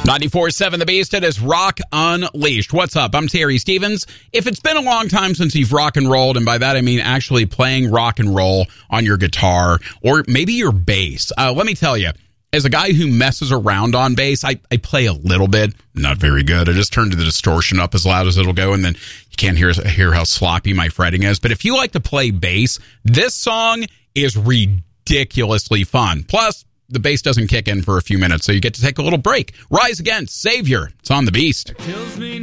94.7 The Beast, it is Rock Unleashed. What's up? I'm Terry Stevens. If it's been a long time since you've rock and rolled, and by that I mean actually playing rock and roll on your guitar or maybe your bass, let me tell you, as a guy who messes around on bass, I play a little bit, not very good. I just turn the distortion up as loud as it'll go, and then you can't hear how sloppy my fretting is. But if you like to play bass, this song is ridiculously fun. Plus, the bass doesn't kick in for a few minutes, so you get to take a little break. Rise Against, Savior. It's on The Beast. It kills me